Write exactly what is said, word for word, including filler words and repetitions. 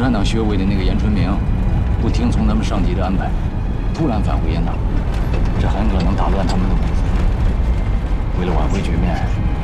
产党学委的那个严春明，不听从他们上级的安排，突然返回雁荡，这很可能打乱他们的步子。为了挽回局面，